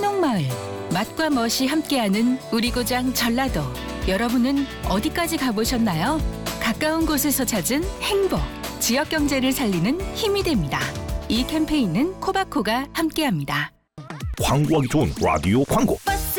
한옥마을. 맛과 멋이 함께하는 우리 고장 전라도. 여러분은 어디까지 가보셨나요? 가까운 곳에서 찾은 행복. 지역 경제를 살리는 힘이 됩니다. 이 캠페인은 코바코가 함께합니다. 광고하기 좋은 라디오 광고.